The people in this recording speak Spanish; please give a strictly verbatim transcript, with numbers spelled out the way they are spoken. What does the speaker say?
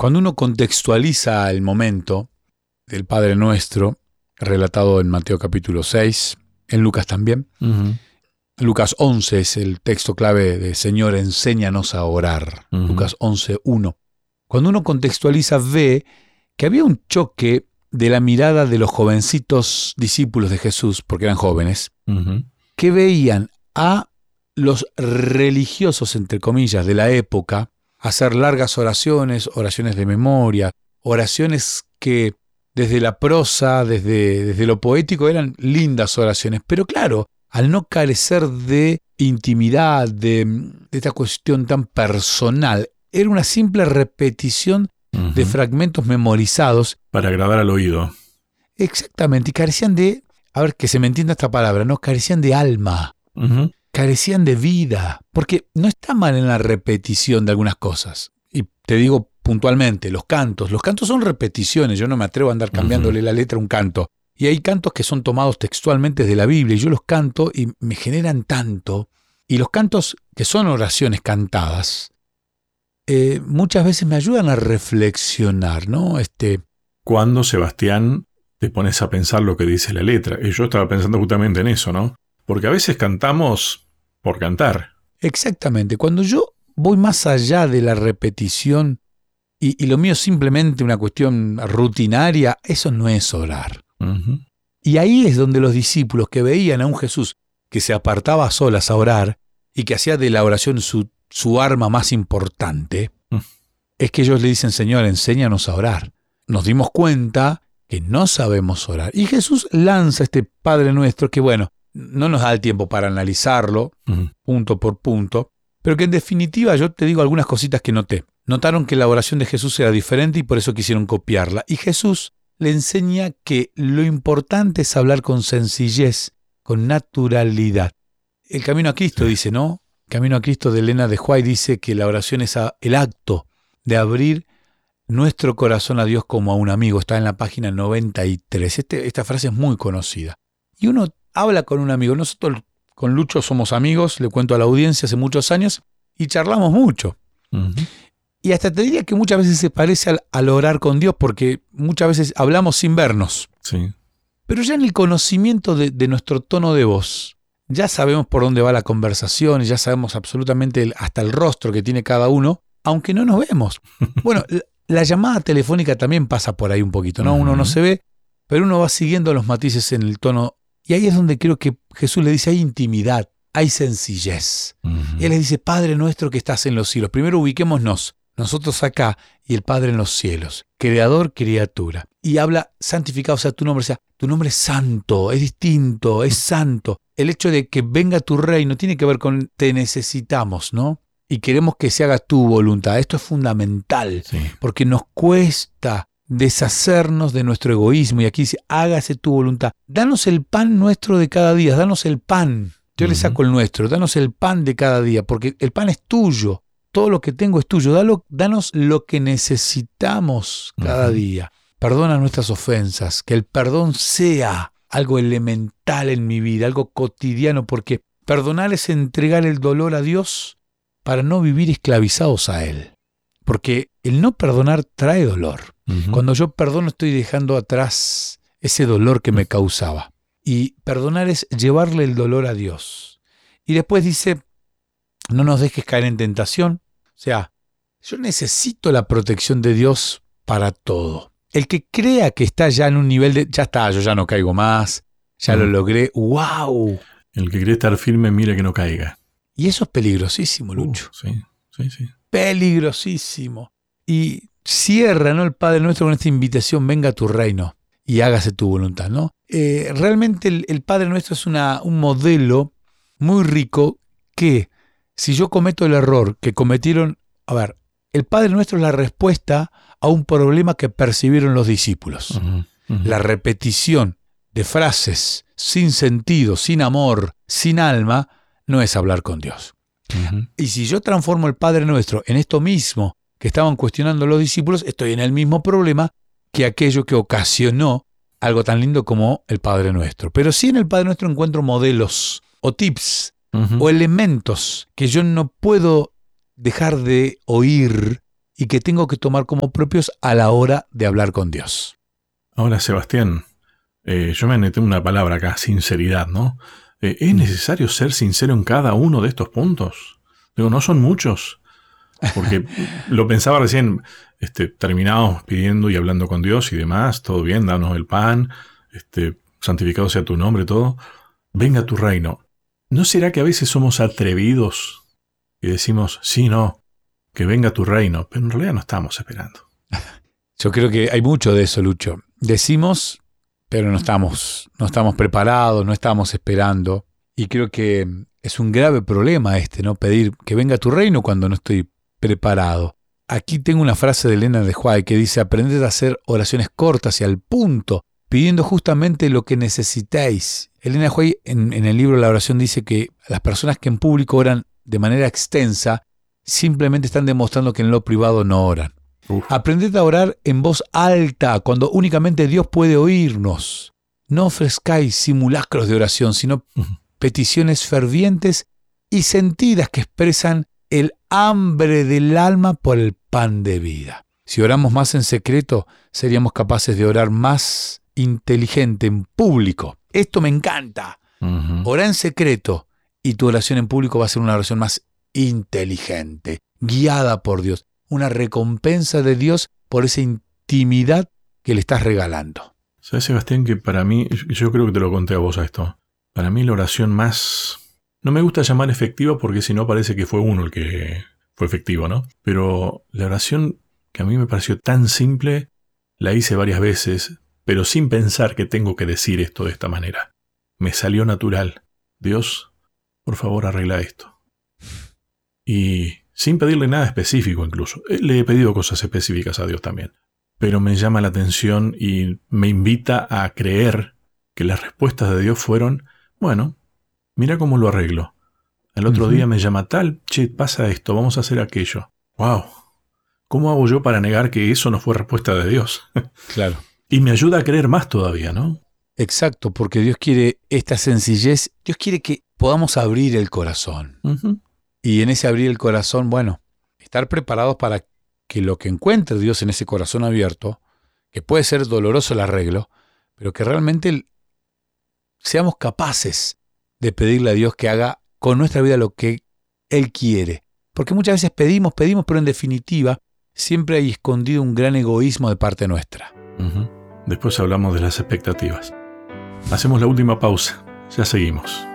Cuando uno contextualiza el momento del Padre Nuestro, relatado en Mateo capítulo seis, en Lucas también, uh-huh. Lucas once es el texto clave de Señor, enséñanos a orar. Uh-huh. Lucas once, uno. Cuando uno contextualiza, ve que había un choque de la mirada de los jovencitos discípulos de Jesús, porque eran jóvenes, uh-huh. que veían a los religiosos, entre comillas, de la época, hacer largas oraciones, oraciones de memoria, oraciones que desde la prosa, desde, desde lo poético, eran lindas oraciones, pero claro, al no carecer de intimidad, de, de esta cuestión tan personal, era una simple repetición uh-huh. de fragmentos memorizados. Para agradar al oído. Exactamente, y carecían de, a ver, que se me entienda esta palabra, ¿no? Carecían de alma, uh-huh. carecían de vida, porque no está mal en la repetición de algunas cosas. Y te digo puntualmente, los cantos, los cantos son repeticiones, yo no me atrevo a andar cambiándole uh-huh. la letra a un canto. Y hay cantos que son tomados textualmente de la Biblia, y yo los canto y me generan tanto. Y los cantos que son oraciones cantadas, eh, muchas veces me ayudan a reflexionar, ¿no? Este, Cuando, Sebastián, te pones a pensar lo que dice la letra. Y yo estaba pensando justamente en eso, ¿no? Porque a veces cantamos por cantar. Exactamente. Cuando yo voy más allá de la repetición y, y lo mío es simplemente una cuestión rutinaria, eso no es orar. Uh-huh. Y ahí es donde los discípulos que veían a un Jesús que se apartaba a solas a orar y que hacía de la oración su, su arma más importante, uh-huh. es que ellos le dicen, Señor, enséñanos a orar. Nos dimos cuenta que no sabemos orar. Y Jesús lanza este Padre Nuestro que, bueno, no nos da el tiempo para analizarlo, uh-huh. punto por punto, pero que en definitiva yo te digo algunas cositas que noté. Notaron que la oración de Jesús era diferente y por eso quisieron copiarla. Y Jesús le enseña que lo importante es hablar con sencillez, con naturalidad. El camino a Cristo, sí. dice, ¿no? El camino a Cristo de Elena de White dice que la oración es el acto de abrir nuestro corazón a Dios como a un amigo. Está en la página noventa y tres. Este, esta frase es muy conocida. Y uno habla con un amigo. Nosotros con Lucho somos amigos, le cuento a la audiencia hace muchos años, y charlamos mucho. Uh-huh. Y hasta te diría que muchas veces se parece al, al orar con Dios, porque muchas veces hablamos sin vernos. Sí. Pero ya en el conocimiento de, de nuestro tono de voz, ya sabemos por dónde va la conversación, y ya sabemos absolutamente el, hasta el rostro que tiene cada uno, aunque no nos vemos. Bueno, la, la llamada telefónica también pasa por ahí un poquito, ¿no? Uh-huh. Uno no se ve, pero uno va siguiendo los matices en el tono. Y ahí es donde creo que Jesús le dice, hay intimidad, hay sencillez. Uh-huh. Y Él les dice, Padre nuestro que estás en los cielos. Primero ubiquémonos. Nosotros acá y el Padre en los cielos, creador, criatura. Y habla, santificado sea tu nombre, o sea, tu nombre es santo, es distinto, es santo. El hecho de que venga tu reino tiene que ver con te necesitamos, ¿no? Y queremos que se haga tu voluntad. Esto es fundamental, sí. porque nos cuesta deshacernos de nuestro egoísmo. Y aquí dice, hágase tu voluntad. Danos el pan nuestro de cada día, danos el pan. Yo uh-huh. le saco el nuestro, danos el pan de cada día, porque el pan es tuyo. Todo lo que tengo es tuyo. Dalo, danos lo que necesitamos cada uh-huh. día. Perdona nuestras ofensas. Que el perdón sea algo elemental en mi vida, algo cotidiano, porque perdonar es entregar el dolor a Dios para no vivir esclavizados a Él. Porque el no perdonar trae dolor. Uh-huh. Cuando yo perdono estoy dejando atrás ese dolor que me causaba. Y perdonar es llevarle el dolor a Dios. Y después dice, no nos dejes caer en tentación. O sea, yo necesito la protección de Dios para todo. El que crea que está ya en un nivel de, ya está, yo ya no caigo más, ya uh-huh. lo logré, ¡wow! El que cree estar firme, mire que no caiga. Y eso es peligrosísimo, Lucho. Uh, sí, sí, sí. Peligrosísimo. Y cierra, ¿no?, el Padre Nuestro con esta invitación, venga a tu reino y hágase tu voluntad, ¿no? Eh, realmente el, el Padre Nuestro es una, un modelo muy rico que, si yo cometo el error que cometieron, a ver, el Padre Nuestro es la respuesta a un problema que percibieron los discípulos. Uh-huh, uh-huh. La repetición de frases sin sentido, sin amor, sin alma, no es hablar con Dios. Uh-huh. Y si yo transformo el Padre Nuestro en esto mismo que estaban cuestionando los discípulos, estoy en el mismo problema que aquello que ocasionó algo tan lindo como el Padre Nuestro. Pero sí en el Padre Nuestro encuentro modelos o tips uh-huh. o elementos que yo no puedo dejar de oír y que tengo que tomar como propios a la hora de hablar con Dios. Ahora, Sebastián, eh, yo me anoté una palabra acá, sinceridad, ¿no? Eh, ¿Es necesario ser sincero en cada uno de estos puntos? Digo, ¿no son muchos? Porque lo pensaba recién, este, terminamos pidiendo y hablando con Dios y demás, todo bien, danos el pan, este, santificado sea tu nombre, todo. Venga tu reino. ¿No será que a veces somos atrevidos y decimos, sí, no, que venga tu reino, pero en realidad no estamos esperando? Yo creo que hay mucho de eso, Lucho. Decimos, pero no estamos, no estamos preparados, no estamos esperando. Y creo que es un grave problema este, ¿no? Pedir que venga tu reino cuando no estoy preparado. Aquí tengo una frase de Elena de White que dice, aprended a hacer oraciones cortas y al punto, pidiendo justamente lo que necesitáis. Elena de White en, en el libro La oración dice que las personas que en público oran de manera extensa simplemente están demostrando que en lo privado no oran. Uf. Aprended a orar en voz alta cuando únicamente Dios puede oírnos. No ofrezcáis simulacros de oración, sino peticiones fervientes y sentidas que expresan el hambre del alma por el pan de vida. Si oramos más en secreto, seríamos capaces de orar más inteligente en público. Esto me encanta. Uh-huh. Ora en secreto y tu oración en público va a ser una oración más inteligente, guiada por Dios. Una recompensa de Dios por esa intimidad que le estás regalando. ¿Sabes, Sebastián, que para mí, yo creo que te lo conté a vos a esto, para mí la oración más... No me gusta llamar efectiva porque si no parece que fue uno el que fue efectivo, ¿no? Pero la oración que a mí me pareció tan simple, la hice varias veces, pero sin pensar que tengo que decir esto de esta manera. Me salió natural. Dios, por favor, arregla esto. Y sin pedirle nada específico incluso. Le he pedido cosas específicas a Dios también. Pero me llama la atención y me invita a creer que las respuestas de Dios fueron, bueno, mira cómo lo arreglo. Al otro uh-huh. día me llama tal, che, pasa esto, vamos a hacer aquello. ¡Wow! ¿Cómo hago yo para negar que eso no fue respuesta de Dios? Claro. Y me ayuda a creer más todavía, ¿no? Exacto, porque Dios quiere esta sencillez. Dios quiere que podamos abrir el corazón. Uh-huh. Y en ese abrir el corazón, bueno, estar preparados para que lo que encuentre Dios en ese corazón abierto, que puede ser doloroso el arreglo, pero que realmente seamos capaces de pedirle a Dios que haga con nuestra vida lo que Él quiere. Porque muchas veces pedimos, pedimos, pero en definitiva siempre hay escondido un gran egoísmo de parte nuestra. Uh-huh. Después hablamos de las expectativas. Hacemos la última pausa. Ya seguimos.